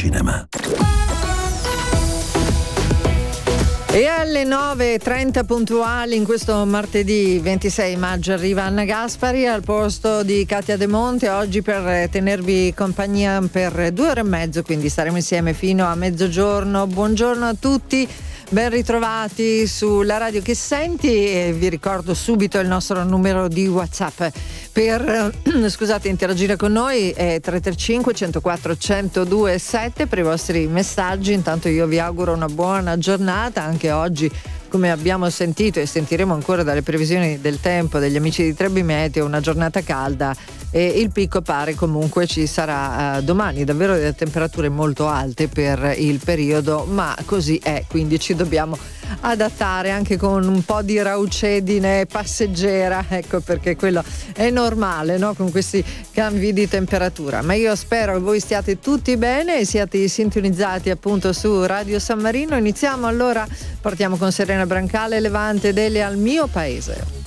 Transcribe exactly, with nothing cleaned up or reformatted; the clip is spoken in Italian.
cinema. E alle nove e trenta puntuali in questo martedì ventisei maggio arriva Anna Gaspari al posto di Katia De Monte oggi per tenervi compagnia per due ore e mezzo, quindi staremo insieme fino a mezzogiorno. Buongiorno a tutti. Ben ritrovati sulla radio che senti e vi ricordo subito il nostro numero di WhatsApp per scusate interagire con noi è tre tre cinque, uno zero quattro, uno zero due sette per i vostri messaggi. Intanto io vi auguro una buona giornata anche oggi, come abbiamo sentito e sentiremo ancora dalle previsioni del tempo degli amici di Trebi Meteo, una giornata calda e il picco pare comunque ci sarà uh, domani, davvero delle temperature molto alte per il periodo, ma così è, quindi ci dobbiamo adattare anche con un po' di raucedine passeggera, ecco perché quello è normale, no? Con questi cambi di temperatura. Ma io spero che voi stiate tutti bene e siate sintonizzati appunto su Radio San Marino. Iniziamo allora, partiamo con Serena Brancale, Levante Delia al mio paese.